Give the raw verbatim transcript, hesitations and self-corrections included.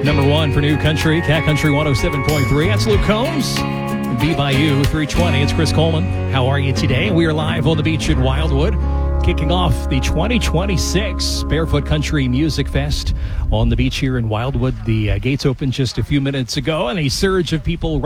number one for New Country, Cat Country one oh seven point three. That's Luke Combs. Be By You, three twenty. It's Chris Coleman. How are you today? We are live on the beach in Wildwood, kicking off the twenty twenty-six Barefoot Country Music Fest on the beach here in Wildwood. The uh, gates opened just a few minutes ago, and a surge of people